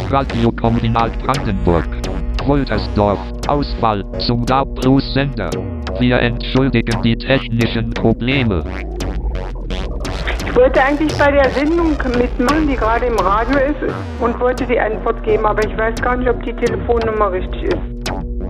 Radiokombinat Brandenburg. Woltersdorf. Ausfall zum GAP-Plus-Sender. Wir entschuldigen die technischen Probleme. Ich wollte eigentlich bei der Sendung mitmachen, die gerade im Radio ist, und wollte die Antwort geben, aber ich weiß gar nicht, ob die Telefonnummer richtig ist.